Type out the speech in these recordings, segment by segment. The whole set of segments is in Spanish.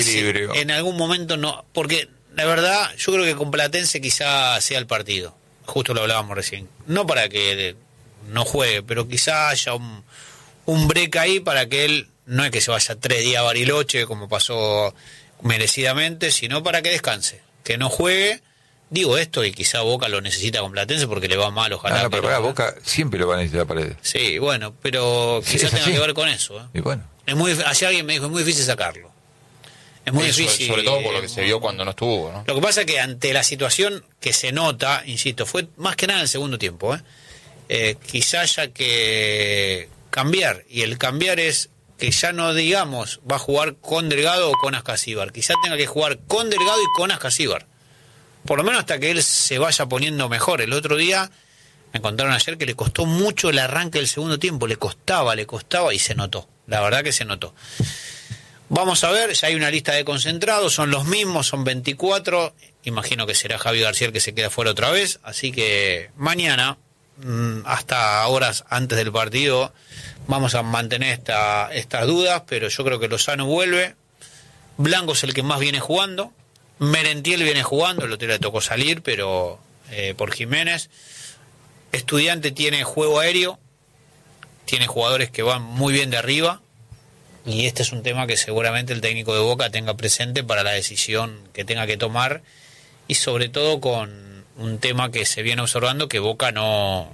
equilibrio. En algún momento no, porque la verdad yo creo que con Platense quizá sea el partido, justo lo hablábamos recién, no para que no juegue, pero quizá haya un break ahí para que él, no es que se vaya 3 días a Bariloche como pasó merecidamente, sino para que descanse, que no juegue. Digo esto y quizá Boca lo necesita con Platense porque le va mal, ojalá. Pero para Boca siempre lo va a necesitar Paredes. Sí, bueno, pero quizá tenga que ver con eso. Y bueno. Ayer alguien me dijo, es muy difícil sacarlo. Es muy difícil. Sobre todo por lo que se vio cuando no estuvo, ¿no? Lo que pasa es que ante la situación que se nota, insisto, fue más que nada en el segundo tiempo, quizá haya que cambiar. Y el cambiar es que ya no digamos va a jugar con Delgado o con Ascasíbar. Quizá tenga que jugar con Delgado y con Ascasíbar. Por lo menos hasta que él se vaya poniendo mejor. El otro día me contaron ayer que le costó mucho el arranque del segundo tiempo. Le costaba y se notó. La verdad que se notó. Vamos a ver, ya hay una lista de concentrados, son los mismos, son 24. Imagino que será Javi García el que se queda fuera otra vez. Así que mañana, hasta horas antes del partido, vamos a mantener estas dudas. Pero yo creo que Lozano vuelve. Blanco es el que más viene jugando. Merentiel viene jugando, el otro día le tocó salir, pero por Jiménez. Estudiante tiene juego aéreo, tiene jugadores que van muy bien de arriba, y este es un tema que seguramente el técnico de Boca tenga presente para la decisión que tenga que tomar, y sobre todo con un tema que se viene observando, que Boca no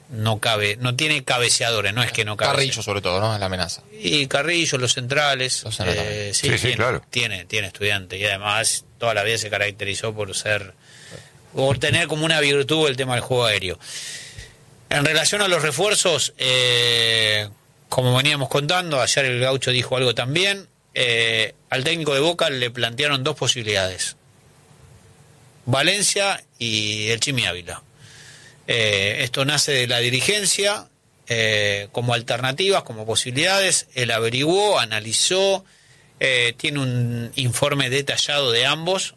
tiene cabeceadores, no es que no cabecea. Carrillo sobre todo, ¿no? Es la amenaza. Y Carrillo, los centrales. Sí, claro. Tiene Estudiante, y además toda la vida se caracterizó por tener como una virtud el tema del juego aéreo. En relación a los refuerzos, como veníamos contando, ayer el Gaucho dijo algo también, al técnico de Boca le plantearon 2 posibilidades: Valencia y el Chimi Ávila. Esto nace de la dirigencia como alternativas, como posibilidades. Él averiguó, analizó, tiene un informe detallado de ambos.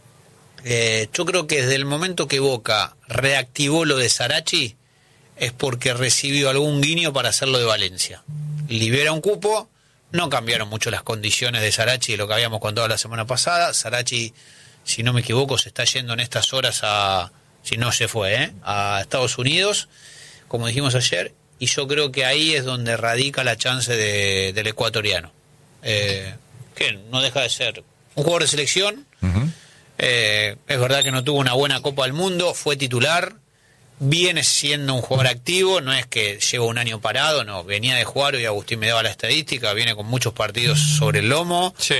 Yo creo que desde el momento que Boca reactivó lo de Sarachi es porque recibió algún guiño para hacerlo de Valencia. Libera un cupo, no cambiaron mucho las condiciones de Sarachi de lo que habíamos contado la semana pasada. Sarachi, si no me equivoco, se está yendo en estas horas si no se fue, a Estados Unidos, como dijimos ayer, y yo creo que ahí es donde radica la chance del ecuatoriano, que no deja de ser un jugador de selección. Es verdad que no tuvo una buena Copa del Mundo, fue titular, viene siendo un jugador activo, no es que lleva un año parado, no, venía de jugar, hoy Agustín me daba la estadística, viene con muchos partidos sobre el lomo. Sí.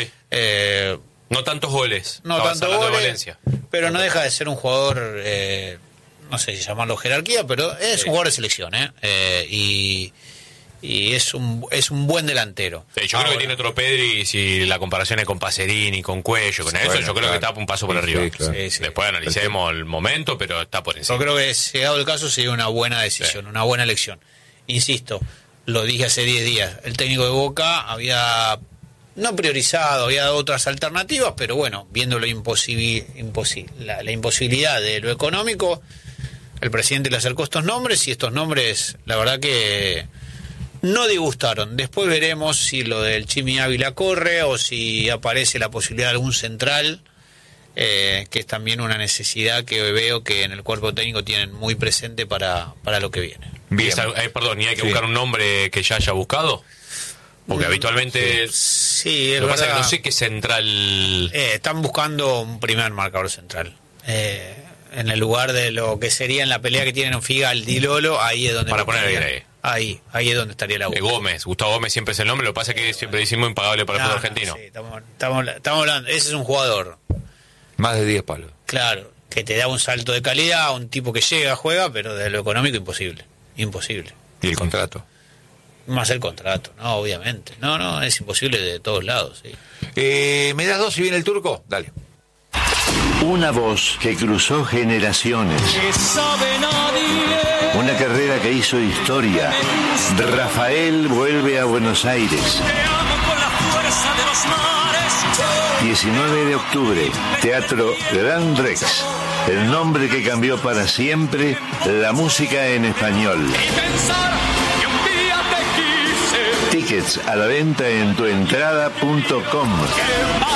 No tantos goles. No tantos goles, de Valencia. Pero no deja de ser un jugador, no sé si llamarlo jerarquía, pero es un jugador de selección, y es un buen delantero. Sí, yo creo que tiene otro Pedri, si la comparación es con Pacerini, con Cuello, con eso, yo creo que está un paso por arriba. Claro. Después analicemos el momento, pero está por encima. Yo creo que, llegado el caso, sería una buena decisión, una buena elección. Insisto, lo dije hace 10 días, el técnico de Boca había no priorizado, había dado otras alternativas, pero bueno, viendo la imposibilidad de lo económico, el presidente le acercó estos nombres, y estos nombres, la verdad que no disgustaron. Después veremos si lo del Chimi Ávila corre o si aparece la posibilidad de algún central, que es también una necesidad que veo que en el cuerpo técnico tienen muy presente para lo que viene. Bien. Perdón, ¿y hay que buscar un nombre que ya haya buscado? Porque habitualmente... Sí, es lo que pasa verdad. es que no sé qué central... Están buscando un primer marcador central. En el lugar de lo que sería en la pelea que tienen Figal y Lolo, ahí es donde... Para poner ahí es donde estaría la búsqueda. Gómez, Gustavo Gómez siempre es el nombre, lo que pasa es que siempre decimos impagable para el fútbol argentino. Sí, estamos hablando, ese es un jugador. Más de 10 palos. Claro, que te da un salto de calidad, un tipo que llega, juega, pero de lo económico imposible. ¿Y el contrato? Más el contrato, no, obviamente. No, es imposible de todos lados, sí. ¿Me das 2 si viene el turco? Dale. Una voz que cruzó generaciones. Una carrera que hizo historia. Rafael vuelve a Buenos Aires. 19 de octubre, Teatro Gran Rex. El nombre que cambió para siempre la música en español. Tickets a la venta en tuentrada.com.